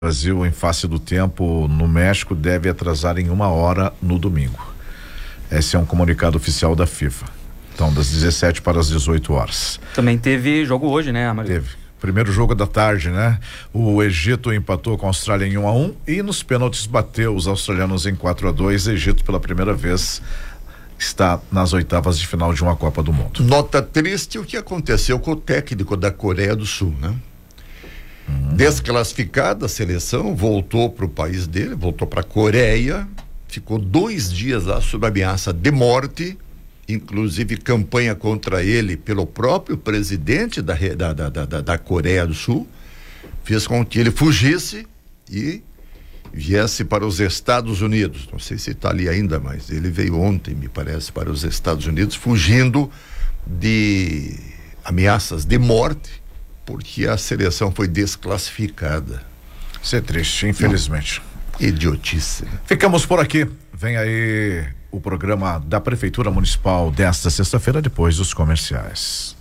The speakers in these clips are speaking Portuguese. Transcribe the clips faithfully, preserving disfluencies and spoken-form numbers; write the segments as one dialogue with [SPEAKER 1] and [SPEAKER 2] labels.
[SPEAKER 1] Brasil, em face do tempo no México, deve atrasar em uma hora no domingo. Esse é um comunicado oficial da FIFA. Então, das dezessete para as dezoito horas.
[SPEAKER 2] Também teve jogo hoje, né, Amarildo?
[SPEAKER 1] Teve. Primeiro jogo da tarde, né? O Egito empatou com a Austrália em um a um e nos pênaltis bateu os australianos em quatro a dois. Egito, pela primeira vez, está nas oitavas de final de uma Copa do Mundo.
[SPEAKER 3] Nota triste o que aconteceu com o técnico da Coreia do Sul, né? Hum. Desclassificada a seleção, voltou para o país dele, voltou para a Coreia, ficou dois dias lá sob ameaça de morte, inclusive campanha contra ele pelo próprio presidente da, da, da, da, da Coreia do Sul, fez com que ele fugisse e viesse para os Estados Unidos. Não sei se está ali ainda, mas ele veio ontem, me parece, para os Estados Unidos, fugindo de ameaças de morte, porque a seleção foi desclassificada.
[SPEAKER 1] Isso é triste, infelizmente.
[SPEAKER 3] Não. Idiotice.
[SPEAKER 1] Ficamos por aqui. Vem aí o programa da Prefeitura Municipal desta sexta-feira, depois dos comerciais.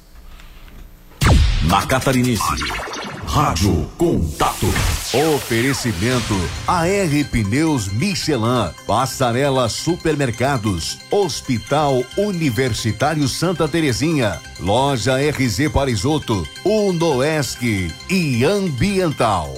[SPEAKER 4] Na Catarinense, Rádio Contato. Oferecimento A R Pneus Michelin, Passarela Supermercados, Hospital Universitário Santa Terezinha, Loja R Z Parisoto, Unoesc e Ambiental.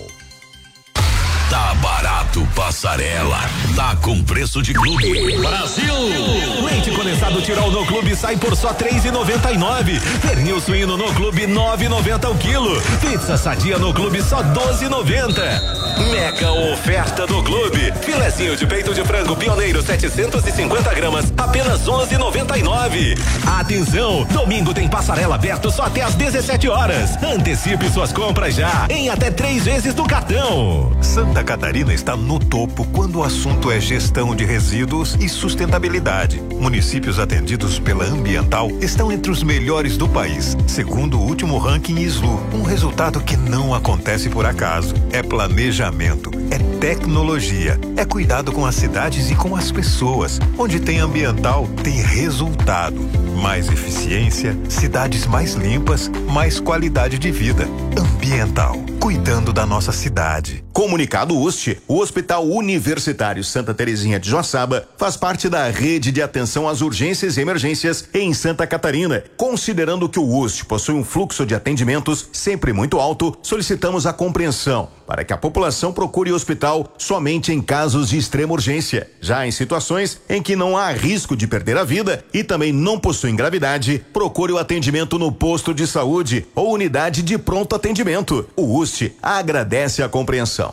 [SPEAKER 4] Tá barato, Passarela. Tá com preço de clube.
[SPEAKER 5] Brasil! Leite condensado Tirol no clube sai por só três reais e noventa e nove. Pernil suíno no clube nove reais e noventa o quilo. Pizza sadia no clube só doze reais e noventa. Mega oferta do clube. Filezinho de peito de frango pioneiro setecentos e cinquenta gramas, apenas onze reais e noventa e nove. Atenção, domingo tem Passarela aberto só até às dezessete horas. Antecipe suas compras já em até três vezes do cartão.
[SPEAKER 6] Santa Catarina está no topo quando o assunto é gestão de resíduos e sustentabilidade. Municípios atendidos pela Ambiental estão entre os melhores do país, segundo o último ranking I S L U. Um resultado que não acontece por acaso. É planejamento, é tecnologia, é cuidado com as cidades e com as pessoas. Onde tem Ambiental, tem resultado. Mais eficiência, cidades mais limpas, mais qualidade de vida. Ambiental, cuidando da nossa cidade.
[SPEAKER 7] Comunicado U S T, o Hospital Universitário Santa Terezinha de Joaçaba faz parte da rede de atenção às urgências e emergências em Santa Catarina. Considerando que o U S T possui um fluxo de atendimentos sempre muito alto, solicitamos a compreensão para que a população procure o hospital somente em casos de extrema urgência. Já em situações em que não há risco de perder a vida e também não possui gravidade, procure o atendimento no posto de saúde ou unidade de pronto atendimento. O U S T agradece a compreensão.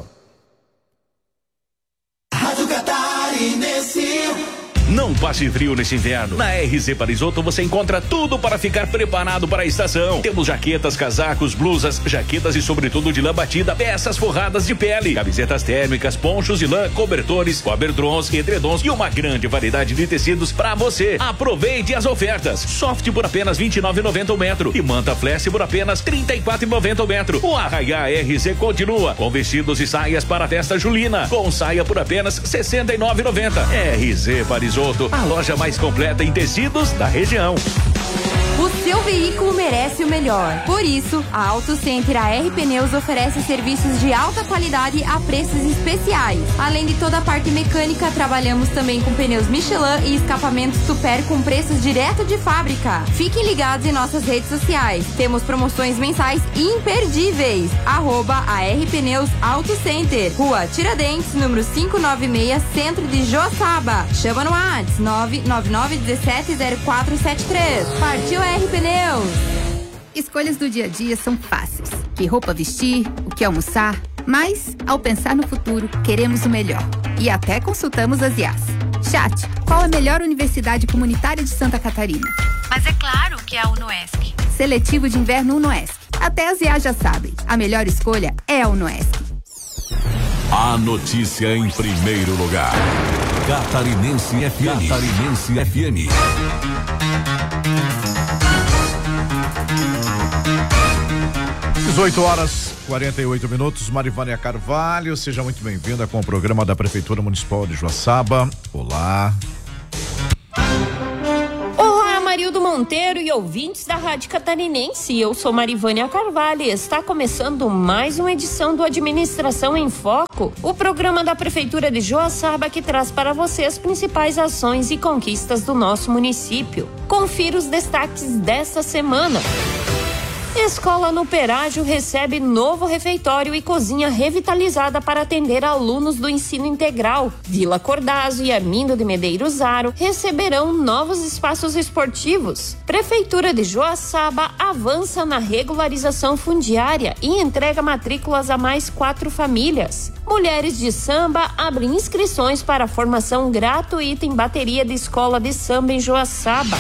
[SPEAKER 8] Rádio Catarinense.
[SPEAKER 5] Não passe frio nesse inverno. Na R Z Parisoto você encontra tudo para ficar preparado para a estação. Temos jaquetas, casacos, blusas, jaquetas e sobretudo de lã batida, peças forradas de pele, camisetas térmicas, ponchos de lã, cobertores, coberdrons, edredons e uma grande variedade de tecidos para você. Aproveite as ofertas. Soft por apenas vinte e nove reais e noventa o metro e manta flash por apenas trinta e quatro reais e noventa o metro. O Arraiá R Z continua com vestidos e saias para a festa julina, com saia por apenas sessenta e nove reais e noventa. R Z Parisoto, a loja mais completa em tecidos da região.
[SPEAKER 9] O seu veículo merece o melhor. Por isso, a Auto Center A R Pneus oferece serviços de alta qualidade a preços especiais. Além de toda a parte mecânica, trabalhamos também com pneus Michelin e escapamentos Super com preços direto de fábrica. Fiquem ligados em nossas redes sociais. Temos promoções mensais imperdíveis. Arroba A R Pneus Auto Center. Rua Tiradentes, número quinhentos e noventa e seis, Centro de Joaçaba. Chama no WhatsApp nove nove nove um sete zero quatro sete três. Partiu A R Pneus.
[SPEAKER 10] Escolhas do dia a dia são fáceis. Que roupa vestir, o que almoçar. Mas, ao pensar no futuro, queremos o melhor. E até consultamos as I A S. Chat, qual a melhor universidade comunitária de Santa Catarina?
[SPEAKER 11] Mas é claro que é a Unoesc.
[SPEAKER 10] Seletivo de inverno Unoesc. Até as I A S já sabem. A melhor escolha é a Unoesc.
[SPEAKER 4] A notícia em primeiro lugar. Catarinense F M. Catarinense F M.
[SPEAKER 1] dezoito horas e quarenta e oito minutos. Marivânia Carvalho, seja muito bem-vinda com o programa da Prefeitura Municipal de Joaçaba. Olá.
[SPEAKER 12] Olá, Marildo Monteiro. Monteiro e ouvintes da Rádio Catarinense, eu sou Marivânia Carvalho e está começando mais uma edição do Administração em Foco, o programa da Prefeitura de Joaçaba que traz para você as principais ações e conquistas do nosso município. Confira os destaques desta semana. Escola no Perágio recebe novo refeitório e cozinha revitalizada para atender alunos do ensino integral. Vila Cordazo e Armindo de Medeiros Aro receberão novos espaços esportivos. Prefeitura de Joaçaba avança na regularização fundiária e entrega matrículas a mais quatro famílias. Mulheres de Samba abrem inscrições para a formação gratuita em bateria de escola de samba em Joaçaba.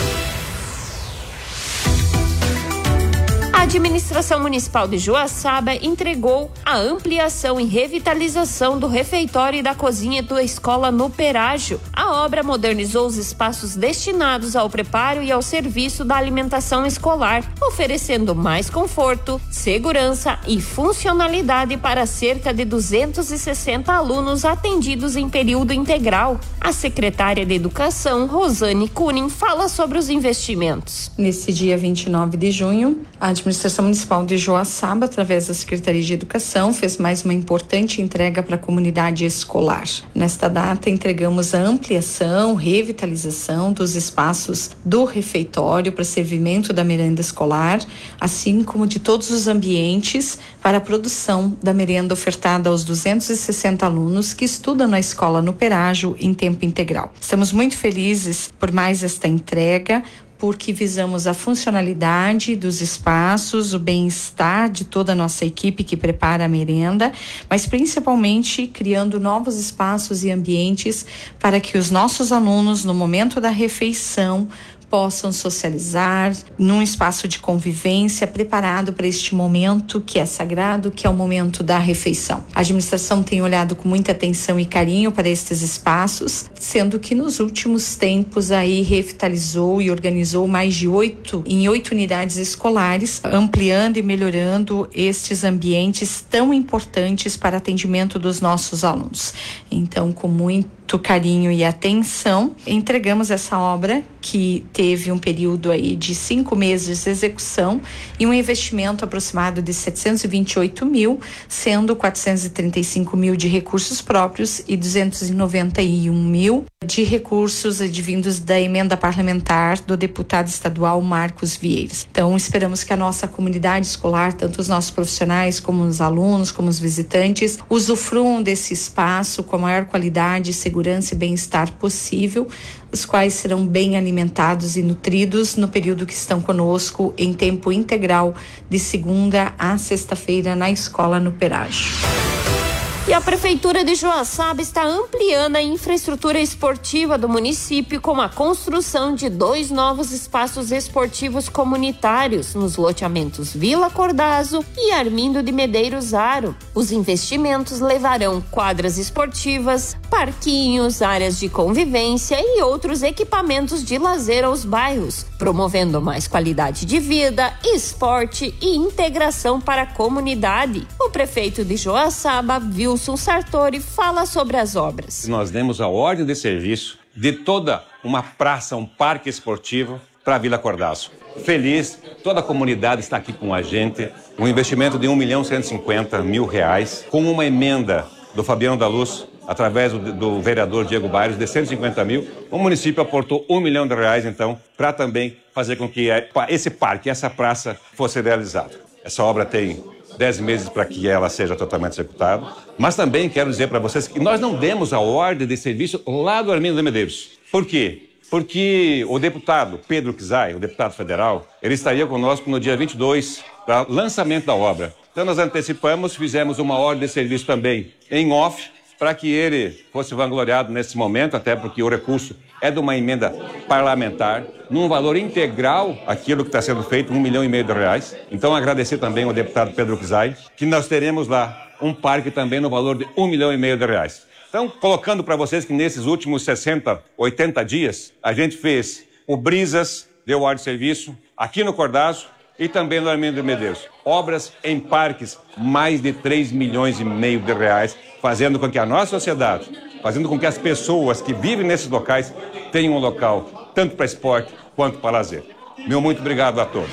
[SPEAKER 12] A Administração Municipal de Joaçaba entregou a ampliação e revitalização do refeitório e da cozinha da escola no Perágio. A obra modernizou os espaços destinados ao preparo e ao serviço da alimentação escolar, oferecendo mais conforto, segurança e funcionalidade para cerca de duzentos e sessenta alunos atendidos em período integral. A secretária de Educação, Rosane Kunin, fala sobre os investimentos.
[SPEAKER 13] Nesse dia vinte e nove de junho, a Administração Municipal de Joaçaba, através da Secretaria de Educação, fez mais uma importante entrega para a comunidade escolar. Nesta data, entregamos a ampliação, revitalização dos espaços do refeitório para servimento da merenda escolar, assim como de todos os ambientes para a produção da merenda ofertada aos duzentos e sessenta alunos que estudam na escola no Perágio em tempo integral. Estamos muito felizes por mais esta entrega, porque visamos a funcionalidade dos espaços, o bem-estar de toda a nossa equipe que prepara a merenda, mas principalmente criando novos espaços e ambientes para que os nossos alunos, no momento da refeição, possam socializar num espaço de convivência preparado para este momento que é sagrado, que é o momento da refeição. A administração tem olhado com muita atenção e carinho para estes espaços, sendo que nos últimos tempos aí revitalizou e organizou mais de oito, em oito unidades escolares, ampliando e melhorando estes ambientes tão importantes para atendimento dos nossos alunos. Então, com muito carinho e atenção, entregamos essa obra que teve um período aí de cinco meses de execução e um investimento aproximado de setecentos e vinte e oito mil, sendo quatrocentos e trinta e cinco mil de recursos próprios e duzentos e noventa e um mil de recursos advindos da emenda parlamentar do deputado estadual Marcos Vieiras. Então, esperamos que a nossa comunidade escolar, tanto os nossos profissionais como os alunos, como os visitantes, usufruam desse espaço com a maior qualidade, segurança e bem-estar possível, os quais serão bem alimentados e nutridos no período que estão conosco em tempo integral, de segunda a sexta-feira na escola no Perágio.
[SPEAKER 12] E a Prefeitura de Joaçaba está ampliando a infraestrutura esportiva do município com a construção de dois novos espaços esportivos comunitários nos loteamentos Vila Cordazo e Armindo de Medeiros Aro. Os investimentos levarão quadras esportivas, parquinhos, áreas de convivência e outros equipamentos de lazer aos bairros, promovendo mais qualidade de vida, esporte e integração para a comunidade. O prefeito de Joaçaba, Wilson Sartori, fala sobre as obras.
[SPEAKER 14] Nós demos a ordem de serviço de toda uma praça, um parque esportivo para a Vila Cordazo. Feliz, toda a comunidade está aqui com a gente, um investimento de um milhão cento e cinquenta mil reais, com uma emenda do Fabiano da Luz, através do, do vereador Diego Bairros, de cento e cinquenta mil, o município aportou um milhão de reais, então, para também fazer com que esse parque, essa praça, fosse realizado. Essa obra tem dez meses para que ela seja totalmente executada, mas também quero dizer para vocês que nós não demos a ordem de serviço lá do Armindo de Medeiros. Por quê? Porque o deputado Pedro Kizai, o deputado federal, ele estaria conosco no dia vinte e dois para lançamento da obra. Então nós antecipamos, fizemos uma ordem de serviço também em off, para que ele fosse vangloriado nesse momento, até porque o recurso é de uma emenda parlamentar, num valor integral aquilo que está sendo feito, um milhão e meio de reais. Então agradecer também ao deputado Pedro Kizai, que nós teremos lá um parque também no valor de um milhão e meio de reais. Então, colocando para vocês que nesses últimos sessenta, oitenta dias, a gente fez o Brisas, deu ordem de serviço, aqui no Cordazo e também no Armindo de Medeiros. Obras em parques, mais de três milhões e meio de reais, fazendo com que a nossa sociedade, fazendo com que as pessoas que vivem nesses locais tenham um local tanto para esporte, quanto para lazer. Meu muito obrigado a todos.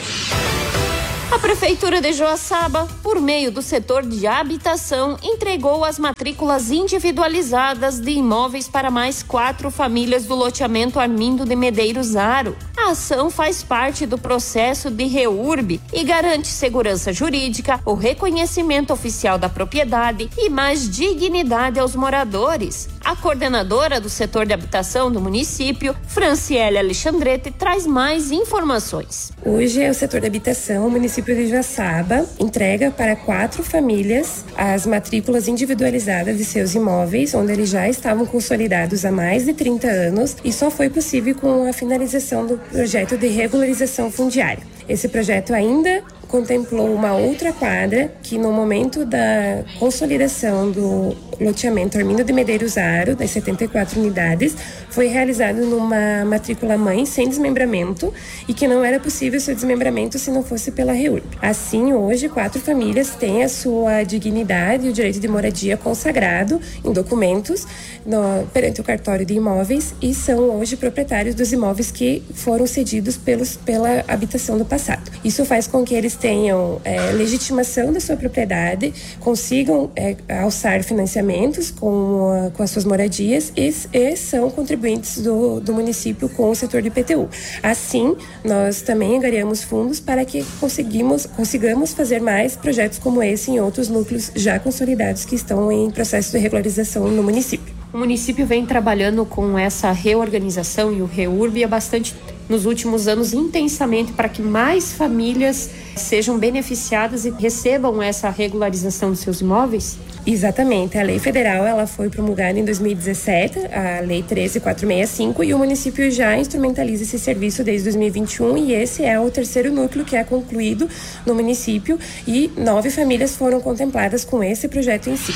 [SPEAKER 12] A Prefeitura de Joaçaba, por meio do setor de habitação, entregou as matrículas individualizadas de imóveis para mais quatro famílias do loteamento Armindo de Medeiros Aro. A ação faz parte do processo de REURB e garante segurança jurídica, o reconhecimento oficial da propriedade e mais dignidade aos moradores. A coordenadora do setor de habitação do município, Franciele Alexandrete, traz mais informações.
[SPEAKER 15] Hoje é o setor de habitação, o município de Joaçaba entrega para quatro famílias as matrículas individualizadas de seus imóveis, onde eles já estavam consolidados há mais de trinta anos e só foi possível com a finalização do projeto de regularização fundiária. Esse projeto ainda contemplou uma outra quadra que no momento da consolidação do loteamento Armindo de Medeiros Aro, das setenta e quatro unidades, foi realizado numa matrícula mãe sem desmembramento e que não era possível seu desmembramento se não fosse pela REURB. Assim, hoje, quatro famílias têm a sua dignidade e o direito de moradia consagrado em documentos no, perante o cartório de imóveis e são hoje proprietários dos imóveis que foram cedidos pelos, pela habitação do passado. Isso faz com que eles tenham é, legitimação da sua propriedade, consigam é, alçar financiamentos com, a, com as suas moradias e, e são contribuintes do, do município com o setor de I P T U. Assim, nós também angariamos fundos para que conseguimos, consigamos fazer mais projetos como esse em outros núcleos já consolidados que estão em processo de regularização no município.
[SPEAKER 12] O município vem trabalhando com essa reorganização e o REURB há bastante nos últimos anos intensamente para que mais famílias sejam beneficiadas e recebam essa regularização dos seus imóveis?
[SPEAKER 15] Exatamente. A lei federal ela foi promulgada em dois mil e dezessete, a lei treze mil quatrocentos e sessenta e cinco, e o município já instrumentaliza esse serviço desde dois mil e vinte e um e esse é o terceiro núcleo que é concluído no município e nove famílias foram contempladas com esse projeto em si.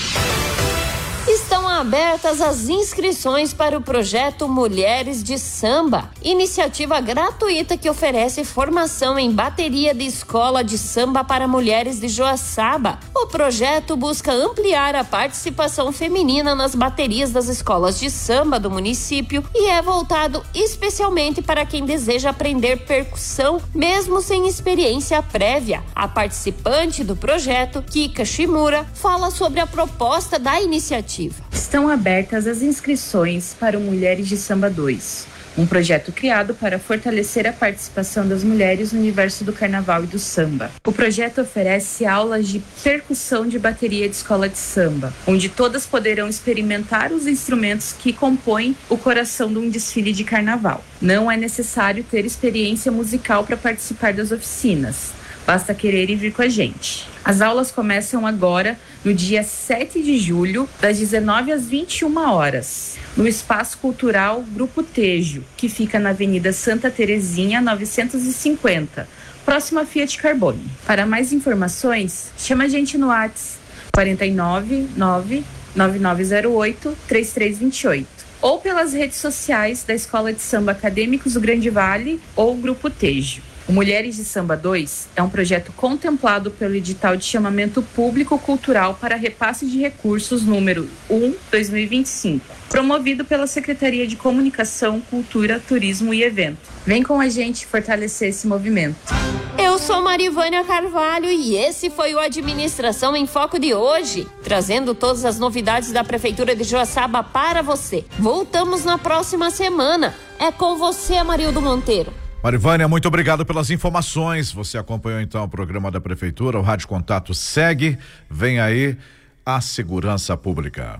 [SPEAKER 12] Estão abertas as inscrições para o projeto Mulheres de Samba, iniciativa gratuita que oferece formação em bateria de escola de samba para mulheres de Joaçaba. O projeto busca ampliar a participação feminina nas baterias das escolas de samba do município e é voltado especialmente para quem deseja aprender percussão, mesmo sem experiência prévia. A participante do projeto, Kika Shimura, fala sobre a proposta da iniciativa.
[SPEAKER 16] Estão abertas as inscrições para o Mulheres de Samba dois, um projeto criado para fortalecer a participação das mulheres no universo do carnaval e do samba. O projeto oferece aulas de percussão de bateria de escola de samba, onde todas poderão experimentar os instrumentos que compõem o coração de um desfile de carnaval. Não é necessário ter experiência musical para participar das oficinas. Basta querer ir vir com a gente. As aulas começam agora, no dia sete de julho, das dezenove às vinte e uma horas, no Espaço Cultural Grupo Tejo, que fica na Avenida Santa Terezinha, novecentos e cinquenta, próxima à Fiat Carbone. Para mais informações, chama a gente no WhatsApp quatro nove nove nove nove zero oito três três dois oito ou pelas redes sociais da Escola de Samba Acadêmicos do Grande Vale ou Grupo Tejo. O Mulheres de Samba dois é um projeto contemplado pelo edital de chamamento público cultural para repasse de recursos número um barra dois mil e vinte e cinco, promovido pela Secretaria de Comunicação, Cultura, Turismo e Evento. Vem com a gente fortalecer esse movimento.
[SPEAKER 12] Eu sou Marivânia Carvalho e esse foi o Administração em Foco de hoje, trazendo todas as novidades da Prefeitura de Joaçaba para você. Voltamos na próxima semana. É com você, Amarildo Monteiro.
[SPEAKER 1] Marivânia, muito obrigado pelas informações. Você acompanhou então o programa da Prefeitura, o Rádio Contato segue. Vem aí a segurança pública.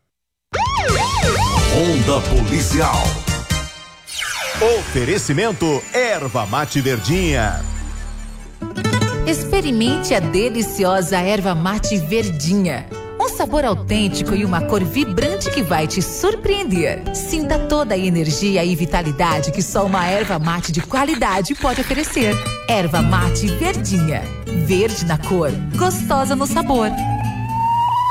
[SPEAKER 4] Onda Policial.
[SPEAKER 7] Oferecimento Erva Mate Verdinha.
[SPEAKER 17] Experimente a deliciosa Erva Mate Verdinha. Um sabor autêntico e uma cor vibrante que vai te surpreender. Sinta toda a energia e vitalidade que só uma erva mate de qualidade pode oferecer. Erva Mate Verdinha. Verde na cor, gostosa no sabor.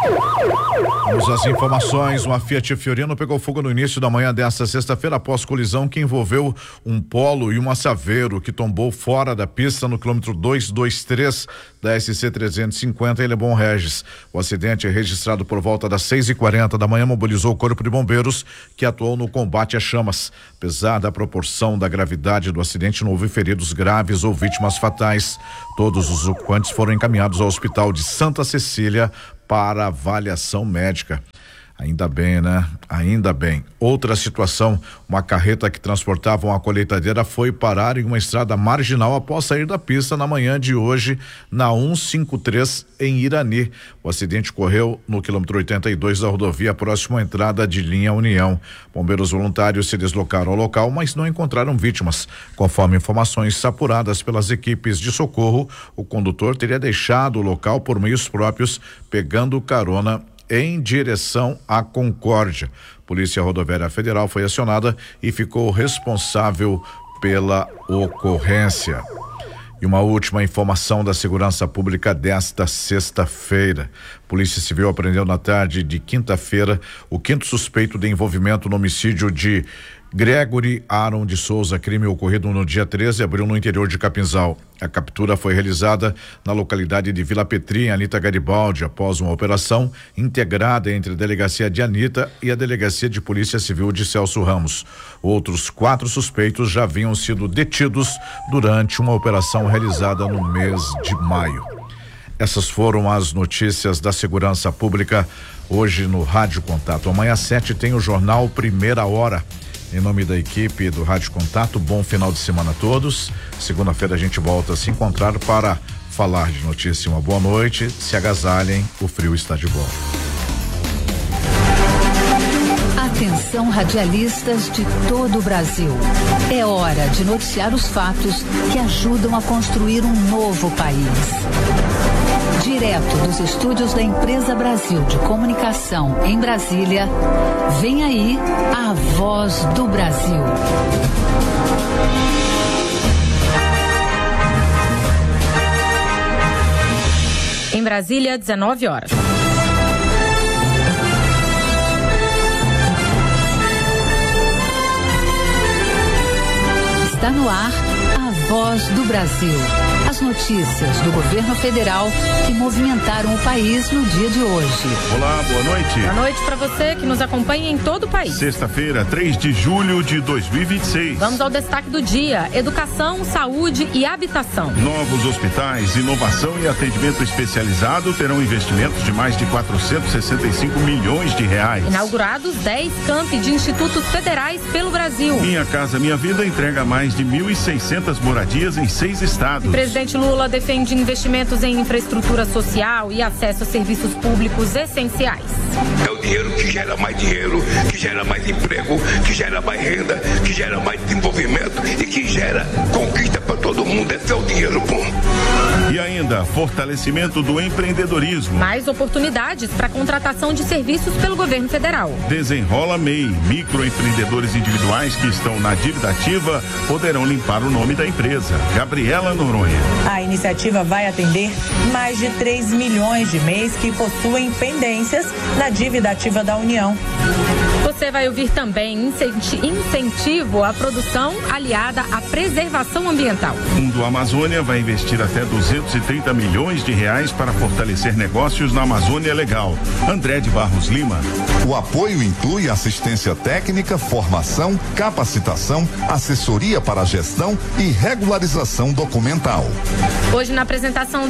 [SPEAKER 1] Vamos às informações. Uma Fiat Fiorino pegou fogo no início da manhã desta sexta-feira após colisão que envolveu um Polo e uma Saveiro que tombou fora da pista no quilômetro duzentos e vinte e três da S C trezentos e cinquenta em Lebon Regis. O acidente, registrado por volta das seis e quarenta da manhã, mobilizou o Corpo de Bombeiros que atuou no combate às chamas. Apesar da proporção da gravidade do acidente, não houve feridos graves ou vítimas fatais. Todos os ocupantes foram encaminhados ao Hospital de Santa Cecília para avaliação médica. Ainda bem, né? Ainda bem. Outra situação, uma carreta que transportava uma colheitadeira foi parar em uma estrada marginal após sair da pista na manhã de hoje, na cento e cinquenta e três, em Irani. O acidente ocorreu no quilômetro oitenta e dois da rodovia, próximo à entrada de linha União. Bombeiros voluntários se deslocaram ao local, mas não encontraram vítimas. Conforme informações apuradas pelas equipes de socorro, o condutor teria deixado o local por meios próprios, pegando carona em direção à Concórdia. Polícia Rodoviária Federal foi acionada e ficou responsável pela ocorrência. E uma última informação da segurança pública desta sexta-feira. Polícia Civil apreendeu na tarde de quinta-feira o quinto suspeito de envolvimento no homicídio de Gregory Aaron de Souza, crime ocorrido no dia treze de abril no interior de Capinzal. A captura foi realizada na localidade de Vila Petri, em Anita Garibaldi, após uma operação integrada entre a Delegacia de Anita e a Delegacia de Polícia Civil de Celso Ramos. Outros quatro suspeitos já haviam sido detidos durante uma operação realizada no mês de maio. Essas foram as notícias da segurança pública hoje no Rádio Contato. Amanhã às sete tem o jornal Primeira Hora. Em nome da equipe do Rádio Contato, bom final de semana a todos. Segunda-feira a gente volta a se encontrar para falar de notícia. Uma boa noite, se agasalhem, o frio está de volta.
[SPEAKER 17] Atenção, radialistas de todo o Brasil. É hora de noticiar os fatos que ajudam a construir um novo país. Direto dos estúdios da Empresa Brasil de Comunicação em Brasília, vem aí a Voz do Brasil.
[SPEAKER 18] Em Brasília, dezenove horas.
[SPEAKER 17] Está no ar a Voz do Brasil. As notícias do governo federal que movimentaram o país no dia de hoje.
[SPEAKER 19] Olá, boa noite.
[SPEAKER 18] Boa noite para você que nos acompanha em todo o país.
[SPEAKER 19] Sexta-feira, três de julho de dois mil e vinte e seis.
[SPEAKER 18] Vamos ao destaque do dia: educação, saúde e habitação.
[SPEAKER 19] Novos hospitais, inovação e atendimento especializado terão investimentos de mais de quatrocentos e sessenta e cinco milhões de reais.
[SPEAKER 18] Inaugurados dez campi de institutos federais pelo Brasil.
[SPEAKER 19] Minha Casa Minha Vida entrega mais de mil e seiscentas moradias em seis estados.
[SPEAKER 18] O presidente Lula defende investimentos em infraestrutura social e acesso a serviços públicos essenciais.
[SPEAKER 20] É o dinheiro que gera mais dinheiro, que gera mais emprego, que gera mais renda, que gera mais desenvolvimento e que gera conquista para todo mundo. Esse é o dinheiro bom.
[SPEAKER 19] E ainda, fortalecimento do empreendedorismo.
[SPEAKER 18] Mais oportunidades para contratação de serviços pelo governo federal.
[SPEAKER 19] Desenrola M E I. Microempreendedores individuais que estão na dívida ativa poderão limpar o nome da empresa. Gabriela Noronha.
[SPEAKER 21] A iniciativa vai atender mais de três milhões de M E Is que possuem pendências na dívida ativa da União.
[SPEAKER 18] Você vai ouvir também incentivo à produção aliada à preservação ambiental.
[SPEAKER 19] Fundo Amazônia vai investir até duzentos e trinta milhões de reais para fortalecer negócios na Amazônia Legal. André de Barros Lima.
[SPEAKER 22] O apoio inclui assistência técnica, formação, capacitação, assessoria para a gestão e regularização documental.
[SPEAKER 18] Hoje, na apresentação